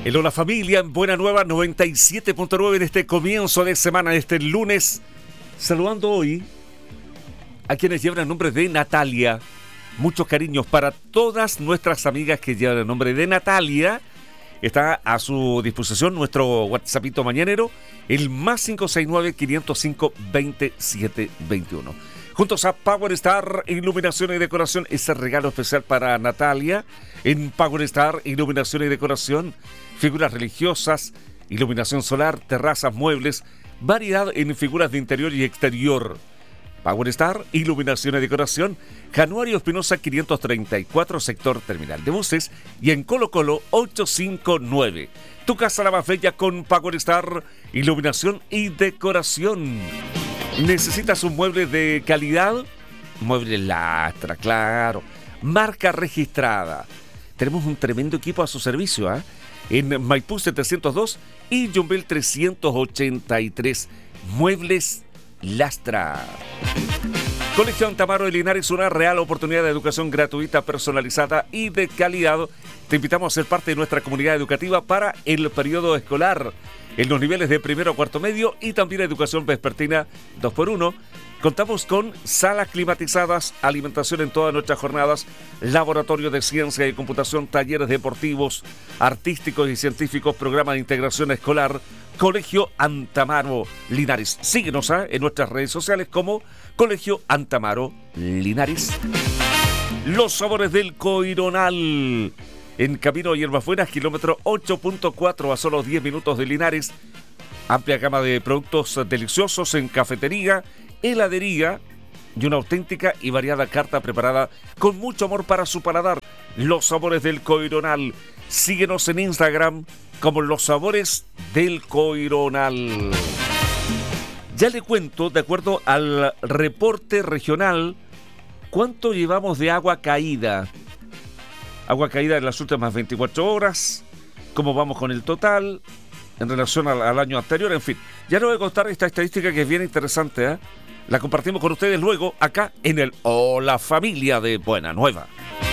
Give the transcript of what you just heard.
El Hola Familia en Buena Nueva 97.9 en este comienzo de semana, este lunes. Saludando hoy a quienes llevan el nombre de Natalia. Muchos cariños para todas nuestras amigas que llevan el nombre de Natalia. Está a su disposición nuestro WhatsAppito mañanero, el más 569-505-2721. Juntos a Power Star Iluminación y Decoración, ese regalo especial para Natalia. En Power Star Iluminación y Decoración, figuras religiosas, iluminación solar, terrazas, muebles, variedad en figuras de interior y exterior. Power Star Iluminación y Decoración, Januario Espinosa 534, sector terminal de buses, y en Colo Colo 859. Tu casa la más bella con Power Star Iluminación y Decoración. ¿Necesitas un mueble de calidad? Mueble Lastra, claro. Marca registrada. Tenemos un tremendo equipo a su servicio, ¿eh? En Maipú 702 y Yumbel 383. Muebles Lastra. Colegio Antamaro de Linares, una real oportunidad de educación gratuita, personalizada y de calidad. Te invitamos a ser parte de nuestra comunidad educativa para el periodo escolar, en los niveles de primero a cuarto medio y también educación vespertina 2x1. Contamos con salas climatizadas, alimentación en todas nuestras jornadas, laboratorio de ciencia y computación, talleres deportivos, artísticos y científicos, programa de integración escolar. Colegio Antamaro Linares. Síguenos en nuestras redes sociales como Colegio Antamaro Linares. Los sabores del Coironal. En Camino a Hierbas Buenas, kilómetro 8.4, a solo 10 minutos de Linares. Amplia gama de productos deliciosos en cafetería, heladería y una auténtica y variada carta preparada con mucho amor para su paladar. Los sabores del Coironal. Síguenos en Instagram como Los Sabores del Coironal. Ya le cuento, de acuerdo al reporte regional, cuánto llevamos de agua caída. Agua caída en las últimas 24 horas, cómo vamos con el total en relación al año anterior, en fin. Ya les voy a contar esta estadística que es bien interesante, ¿eh? La compartimos con ustedes luego acá en el Hola Familia de Buena Nueva.